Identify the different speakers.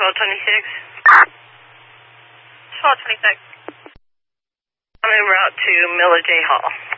Speaker 1: 1226.
Speaker 2: 1226.
Speaker 1: I'm en route to Miller J. Hall.